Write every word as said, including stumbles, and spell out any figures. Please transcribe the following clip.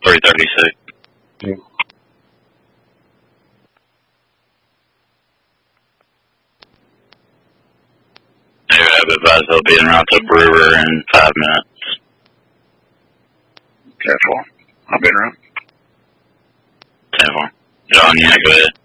three thirty-six. Yeah. Maybe I have advised they'll be en route to Brewer in five minutes. Careful. I'll be around. ten four. John, yeah, go ahead.